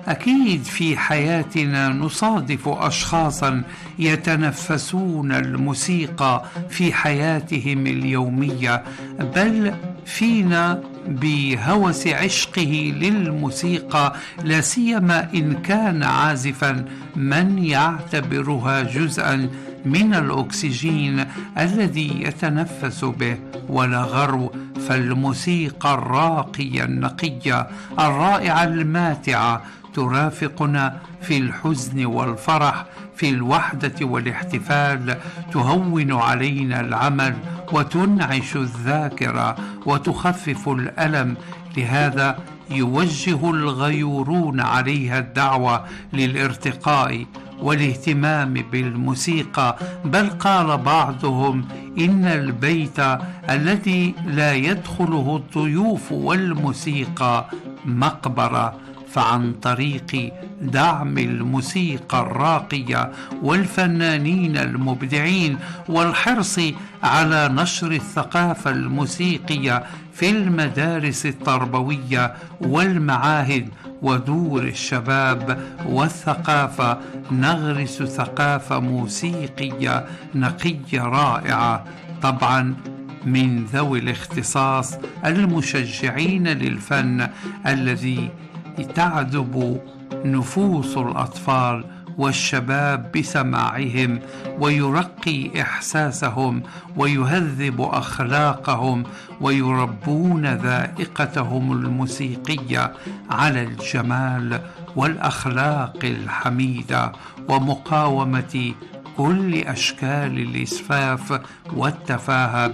أكيد في حياتنا نصادف أشخاصا يتنفسون الموسيقى في حياتهم اليومية، بل فينا بهوس عشقه للموسيقى، لا سيما إن كان عازفا، من يعتبرها جزءا من الأكسجين الذي يتنفس به. ولا غرو، فالموسيقى الراقية النقية الرائعة الماتعة ترافقنا في الحزن والفرح، في الوحدة والاحتفال، تهون علينا العمل وتنعش الذاكرة وتخفف الألم. لهذا يوجه الغيورون عليها الدعوة للارتقاء والاهتمام بالموسيقى، بل قال بعضهم إن البيت الذي لا يدخله الضيوف والموسيقى مقبرة. فعن طريق دعم الموسيقى الراقية والفنانين المبدعين والحرص على نشر الثقافة الموسيقية في المدارس التربوية والمعاهد ودور الشباب والثقافة، نغرس ثقافة موسيقية نقية رائعة، طبعا من ذوي الاختصاص المشجعين للفن الذي تعذب نفوس الأطفال والشباب بسماعهم، ويرقي إحساسهم ويهذب أخلاقهم، ويربون ذائقتهم الموسيقية على الجمال والأخلاق الحميدة ومقاومة كل أشكال الإسفاف والتفاهة